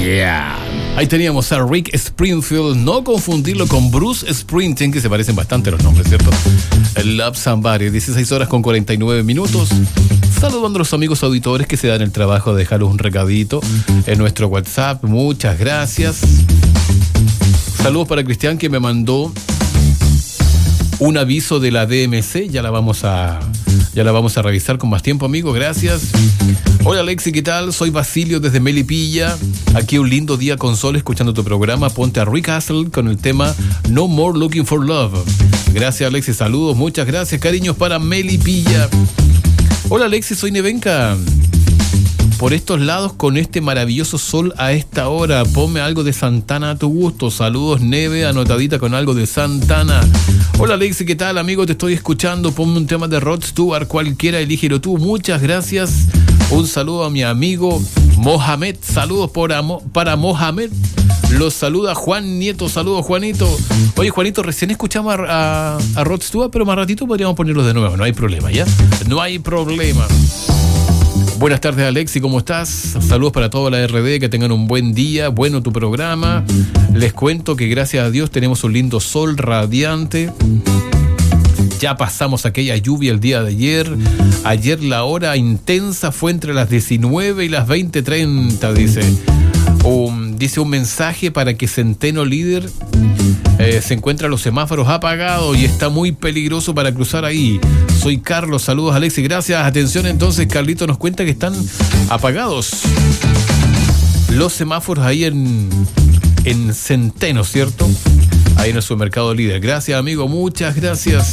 Yeah. Ahí teníamos a Rick Springfield, no confundirlo con Bruce Springsteen, que se parecen bastante los nombres, ¿cierto? El Love Somebody, 16 horas con 49 minutos. Saludando a los amigos auditores que se dan el trabajo de dejarles un recadito en nuestro WhatsApp. Muchas gracias. Saludos para Cristian, que me mandó un aviso de la DMC. Ya la vamos a revisar con más tiempo, amigo. Gracias. Hola, Alexi, ¿qué tal? Soy Basilio desde Melipilla. Aquí un lindo día con sol escuchando tu programa. Ponte a Rick Astley con el tema No More Looking for Love. Gracias, Alexi. Saludos, muchas gracias. Cariños para Melipilla. Hola, Alexi, soy Nevenka. Por estos lados con este maravilloso sol a esta hora. Ponme algo de Santana a tu gusto. Saludos, Neve, anotadita con algo de Santana. Hola, Alexi, ¿qué tal, amigo? Te estoy escuchando. Ponme un tema de Rod Stewart, cualquiera, elígelo tú. Muchas gracias. Un saludo a mi amigo Mohamed. Saludos para Mohamed. Los saluda Juan Nieto. Saludos, Juanito. Oye, Juanito, recién escuchamos a Rod Stewart, pero más ratito podríamos ponerlo de nuevo. No hay problema, ¿ya? No hay problema. Buenas tardes, Alexi, ¿cómo estás? Saludos para toda la RD, que tengan un buen día, bueno tu programa. Les cuento que gracias a Dios tenemos un lindo sol radiante. Ya pasamos aquella lluvia el día de ayer. Ayer la hora intensa fue entre las 19 y las 20:30, dice. Dice un mensaje para que Centeno Líder se encuentra los semáforos apagados y está muy peligroso para cruzar ahí. Soy Carlos, saludos, Alexi, gracias. Atención, entonces, Carlito nos cuenta que están apagados los semáforos ahí en Centeno, ¿cierto? Ahí en el supermercado Líder. Gracias, amigo, muchas gracias.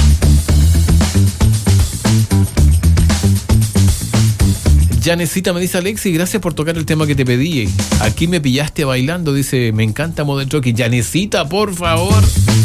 Janecita me dice, Alexi, gracias por tocar el tema que te pedí. Aquí me pillaste bailando, dice, me encanta Modern Talking. Janecita, por favor.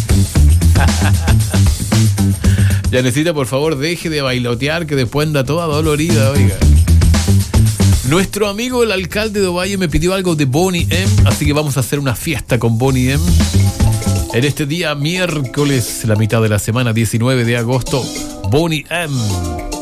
Janecita, por favor, deje de bailotear, que después anda toda dolorida, oiga. Nuestro amigo el alcalde de Ovalle me pidió algo de Boney M, así que vamos a hacer una fiesta con Boney M. En este día miércoles, la mitad de la semana, 19 de agosto, Boney M.